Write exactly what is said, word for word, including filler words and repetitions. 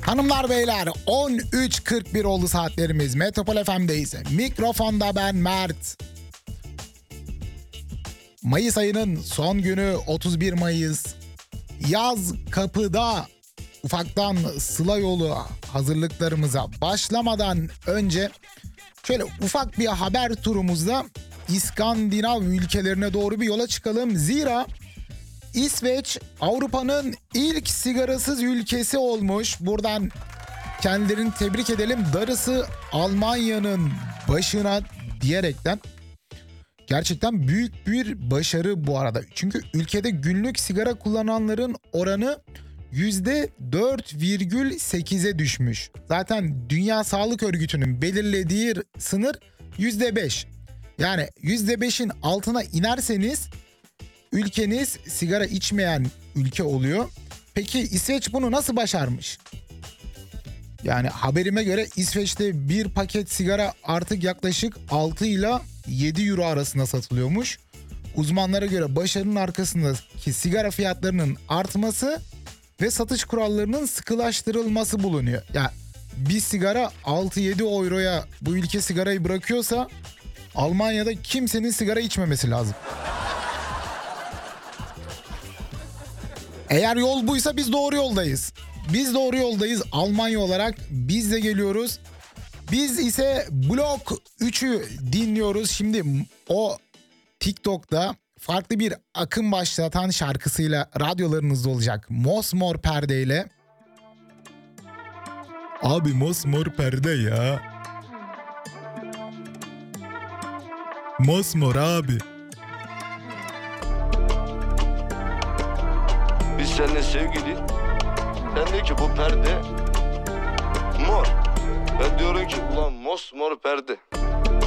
Hanımlar beyler, on üç kırk bir oldu saatlerimiz. Metropol F M'deyiz. Mikrofonda ben Mert. Mayıs ayının son günü, otuz bir Mayıs. Yaz kapıda. Ufaktan Sıla yolu hazırlıklarımıza başlamadan önce şöyle ufak bir haber turumuzda İskandinav ülkelerine doğru bir yola çıkalım. Zira İsveç Avrupa'nın ilk sigarasız ülkesi olmuş. Buradan kendilerini tebrik edelim. Darısı Almanya'nın başına diyerekten. Gerçekten büyük bir başarı bu arada. Çünkü ülkede günlük sigara kullananların oranı yüzde dört virgül sekize düşmüş. Zaten Dünya Sağlık Örgütü'nün belirlediği sınır yüzde beş. Yani yüzde beşin altına inerseniz ülkeniz sigara içmeyen ülke oluyor. Peki İsveç bunu nasıl başarmış? Yani haberime göre İsveç'te bir paket sigara artık yaklaşık altı ile yedi euro arasında satılıyormuş. Uzmanlara göre başarının arkasındaki sigara fiyatlarının artması ve satış kurallarının sıkılaştırılması bulunuyor. Ya bir sigara altı yedi euroya bu ülke sigarayı bırakıyorsa Almanya'da kimsenin sigara içmemesi lazım. Eğer yol buysa biz doğru yoldayız. Biz doğru yoldayız Almanya olarak. Biz de geliyoruz. Biz ise Blok üçü dinliyoruz. Şimdi o TikTok'ta farklı bir akım başlatan şarkısıyla radyolarınızda olacak. Mosmor Perde ile. Abi Mosmor Perde ya. Mosmor abi. Biz seninle sevgili. Ben diyor ki bu perde mor. Ben diyorum ki ulan mosmor perde.